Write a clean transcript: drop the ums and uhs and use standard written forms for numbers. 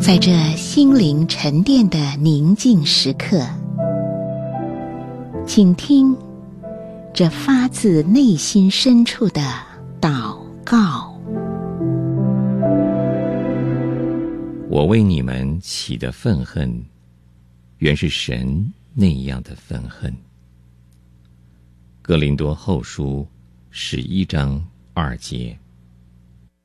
在这心灵沉淀的宁静时刻，请听这发自内心深处的祷告。 我为你们起的愤恨，原是神那样的愤恨。哥林多后书11章2节。